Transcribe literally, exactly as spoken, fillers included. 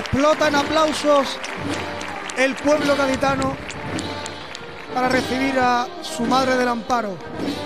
Explota en aplausos el pueblo gaditano para recibir a su madre del Amparo.